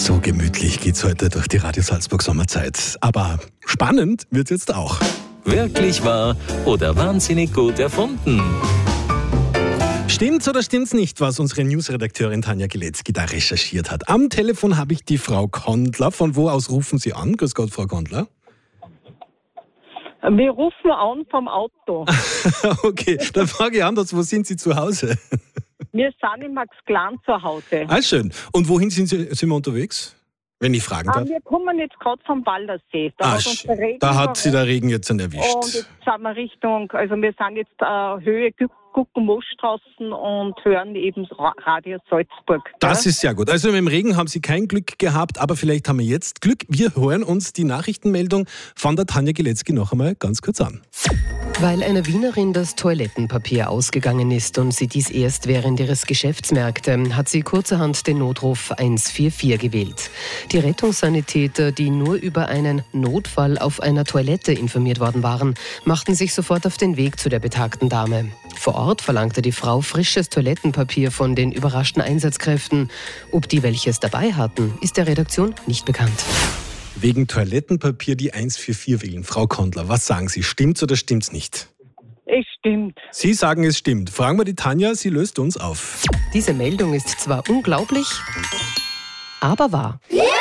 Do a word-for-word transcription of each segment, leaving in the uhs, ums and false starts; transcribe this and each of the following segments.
So gemütlich geht's heute durch die Radio Salzburg Sommerzeit. Aber spannend wird's jetzt auch. Wirklich wahr oder wahnsinnig gut erfunden? Stimmt's oder stimmt's nicht, was unsere Newsredakteurin Tanja Gilecki da recherchiert hat? Am Telefon habe ich die Frau Kondler. Von wo aus rufen Sie an? Grüß Gott, Frau Kondler. Wir rufen an vom Auto. Okay, dann frage ich anders, wo sind Sie zu Hause? Wir sind in Max Glan zu Hause. Ah, schön. Und wohin sind Sie sind wir unterwegs? Wenn ich fragen darf. Ah, wir kommen jetzt gerade vom Waldersee. Da Ah, hat, uns der Regen da hat Sie der Regen jetzt dann und erwischt. jetzt sind wir Richtung, also wir sind jetzt äh, Höhe Guckenmoosstraßen und hören eben Radio Salzburg. Das ja? ist sehr gut. Also mit dem Regen haben Sie kein Glück gehabt, aber vielleicht haben wir jetzt Glück. Wir hören uns die Nachrichtenmeldung von der Tanja Gilecki noch einmal ganz kurz an. Weil einer Wienerin das Toilettenpapier ausgegangen ist und sie dies erst während ihres Geschäfts merkte, hat sie kurzerhand den Notruf eins vier vier gewählt. Die Rettungssanitäter, die nur über einen Notfall auf einer Toilette informiert worden waren, machten sich sofort auf den Weg zu der betagten Dame. Vor Ort verlangte die Frau frisches Toilettenpapier von den überraschten Einsatzkräften. Ob die welches dabei hatten, ist der Redaktion nicht bekannt. Wegen Toilettenpapier die eins vier vier wählen. Frau Kondler, was sagen Sie? Stimmt's oder stimmt's nicht? Es stimmt. Sie sagen, es stimmt. Fragen wir die Tanja, sie löst uns auf. Diese Meldung ist zwar unglaublich, aber wahr.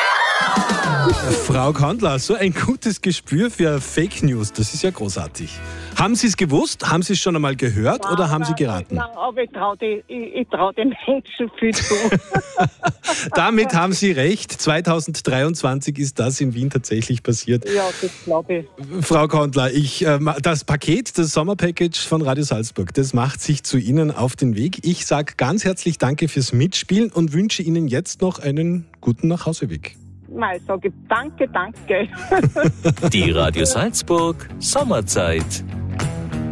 Frau Kondler, so ein gutes Gespür für Fake News, das ist ja großartig. Haben Sie es gewusst? Haben Sie es schon einmal gehört Nein, oder haben nein, Sie geraten? Nein, aber ich traue die, ich, ich trau den Menschen viel zu. Damit haben Sie recht. zweitausenddreiundzwanzig ist das in Wien tatsächlich passiert. Ja, das glaube ich. Frau Kondler, ich, äh, das Paket, das Sommerpackage von Radio Salzburg, das macht sich zu Ihnen auf den Weg. Ich sage ganz herzlich Danke fürs Mitspielen und wünsche Ihnen jetzt noch einen guten Nachhauseweg. Nein, ich sage danke, danke. Die Radio Salzburg Sommerzeit.